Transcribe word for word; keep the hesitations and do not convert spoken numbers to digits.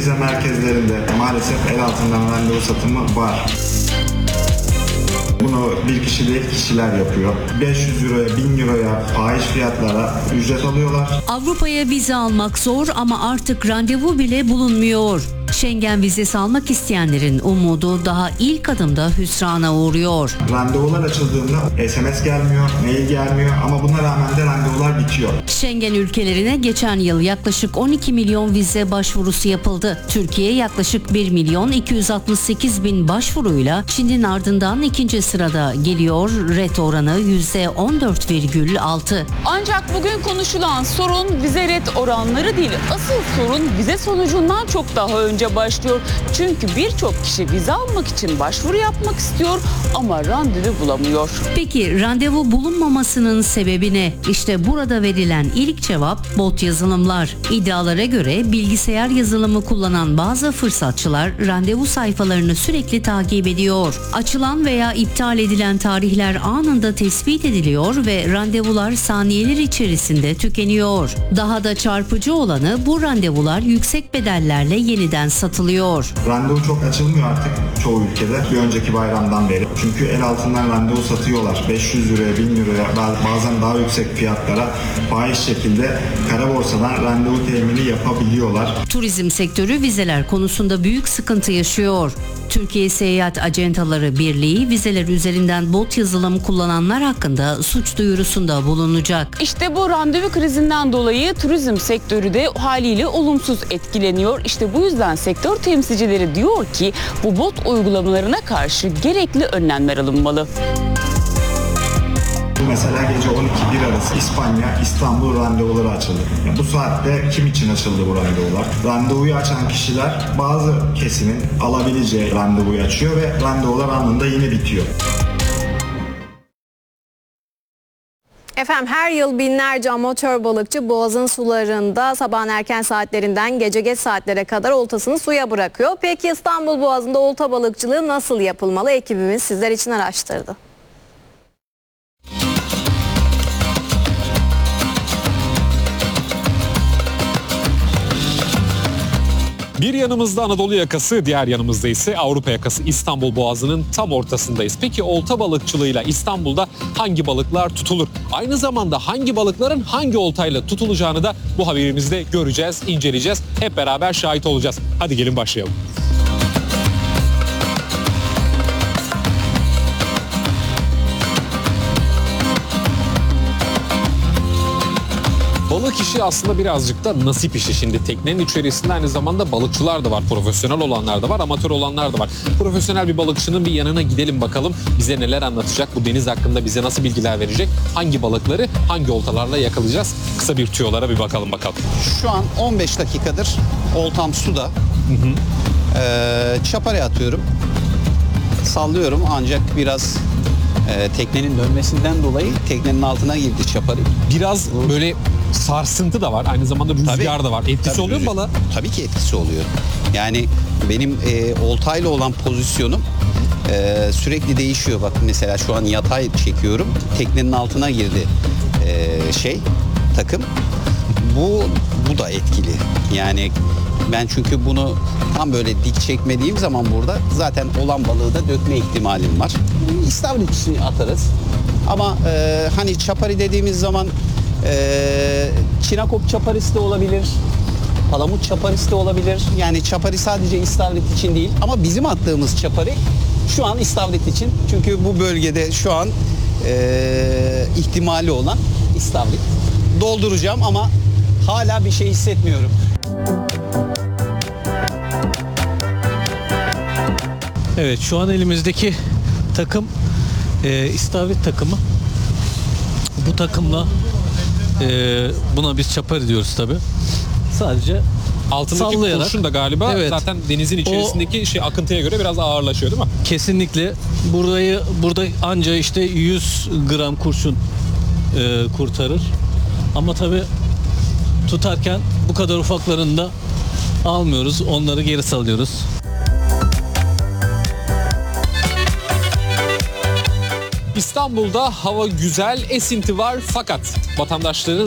vize merkezlerinde maalesef el altından randevu satımı var. Bunu bir kişi değil kişiler yapıyor. beş yüz euroya, bin euroya fahiş fiyatlara ücret alıyorlar. Avrupa'ya vize almak zor ama artık randevu bile bulunmuyor. Schengen vizesi almak isteyenlerin umudu daha ilk adımda hüsrana uğruyor. Randevular açıldığında S M S gelmiyor, mail gelmiyor ama buna rağmen de randevular bitiyor. Schengen ülkelerine geçen yıl yaklaşık on iki milyon vize başvurusu yapıldı. Türkiye yaklaşık bir milyon iki yüz altmış sekiz bin başvuruyla Çin'in ardından ikinci sırada geliyor. Ret oranı yüzde on dört virgül altı. Ancak bugün konuşulan sorun vize ret oranları değil. Asıl sorun vize sonucundan çok daha önce başlıyor. Çünkü birçok kişi vize almak için başvuru yapmak istiyor ama randevu bulamıyor. Peki randevu bulunmamasının sebebi ne? İşte burada verilen ilk cevap bot yazılımlar. İddialara göre bilgisayar yazılımı kullanan bazı fırsatçılar randevu sayfalarını sürekli takip ediyor. Açılan veya iptal edilen tarihler anında tespit ediliyor ve randevular saniyeler içerisinde tükeniyor. Daha da çarpıcı olanı bu randevular yüksek bedellerle yeniden satılıyor. Randevu çok açılmıyor artık çoğu ülkede bir önceki bayramdan beri. Çünkü el altından randevu satıyorlar. beş yüz euroya, bin euroya bazen daha yüksek fiyatlara fahiş şekilde kara borsadan randevu temini yapabiliyorlar. Turizm sektörü vizeler konusunda büyük sıkıntı yaşıyor. Türkiye Seyahat Acentaları Birliği vizeler üzerinden bot yazılım kullananlar hakkında suç duyurusunda bulunacak. İşte bu randevu krizinden dolayı turizm sektörü de haliyle olumsuz etkileniyor. İşte bu yüzden sektör temsilcileri diyor ki bu bot uygulamalarına karşı gerekli önlemler alınmalı. Mesela gece on iki bir arası İspanya, İstanbul randevuları açıldı. Yani bu saatte kim için açıldı bu randevular? Randevuyu açan kişiler bazı kesimin alabileceği randevuyu açıyor ve randevular anında yine bitiyor. Efendim her yıl binlerce amatör balıkçı Boğaz'ın sularında sabahın erken saatlerinden gece geç saatlere kadar oltasını suya bırakıyor. Peki İstanbul Boğazı'nda olta balıkçılığı nasıl yapılmalı? Ekibimiz sizler için araştırdı. Bir yanımızda Anadolu yakası, diğer yanımızda ise Avrupa yakası İstanbul Boğazı'nın tam ortasındayız. Peki olta balıkçılığıyla İstanbul'da hangi balıklar tutulur? Aynı zamanda hangi balıkların hangi oltayla tutulacağını da bu haberimizde göreceğiz, inceleyeceğiz. Hep beraber şahit olacağız. Hadi gelin başlayalım. Balık işi aslında birazcık da nasip işi. Şimdi teknenin içerisinde aynı zamanda balıkçılar da var, profesyonel olanlar da var, amatör olanlar da var. Profesyonel bir balıkçının bir yanına gidelim bakalım bize neler anlatacak, bu deniz hakkında bize nasıl bilgiler verecek, hangi balıkları hangi oltalarla yakalayacağız. Kısa bir tüyolara bir bakalım bakalım. Şu an on beş dakikadır oltam suda. Hı hı. Ee, çaparaya atıyorum. Sallıyorum ancak biraz e, teknenin dönmesinden dolayı teknenin altına girdi çaparı. Biraz böyle sarsıntı da var. Aynı zamanda rüzgar tabii, da var. Etkisi tabii, oluyor mu balığa? Tabii ki etkisi oluyor. Yani benim e, oltayla olan pozisyonum e, sürekli değişiyor. Bak mesela şu an yatay çekiyorum. Teknenin altına girdi e, şey takım. Bu bu da etkili. Yani ben çünkü bunu tam böyle dik çekmediğim zaman burada zaten olan balığı da dökme ihtimalim var. İstavrit için atarız. Ama e, hani çapari dediğimiz zaman e, çinakop çaparisi de olabilir. Palamut çaparisi de olabilir. Yani çapari sadece istavrit için değil. Ama bizim attığımız çapari şu an istavrit için. Çünkü bu bölgede şu an e, ihtimali olan istavrit. Dolduracağım ama hala bir şey hissetmiyorum. Evet, şu an elimizdeki takım e, istavrit takımı. Bu takımla e, buna biz çapar diyoruz tabi. Sadece altındaki sallayarak. kurşun da galiba evet, zaten denizin içerisindeki o, şey akıntıya göre biraz ağırlaşıyor değil mi? Kesinlikle. Burayı burada anca işte yüz gram kurşun e, kurtarır. Ama tabi tutarken bu kadar ufaklarını da almıyoruz. Onları geri salıyoruz. İstanbul'da hava güzel, esinti var fakat vatandaşların